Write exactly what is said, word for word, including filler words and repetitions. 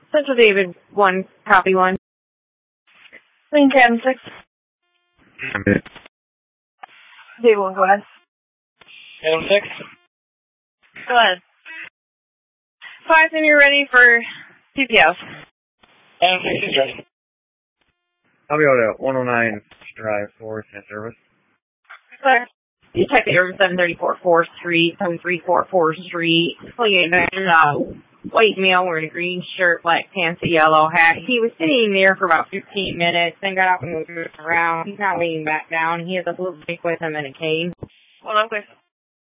Central David, one, copy one. Lane ten six. David one, go ahead. Adam six. Go ahead. Five, and you're ready for P P S. Adam six is ready. I'll be able to one oh nine Drive, Forest, and Service. Clear. You check the area seven thirty-four fourth Street, seven three four fourth Street. Playing uh, white male wearing a green shirt, black pants, a yellow hat. He was sitting there for about fifteen minutes, then got up and moved around. He's not laying back down. He has a blue bike with him and a cane. Hold on, please.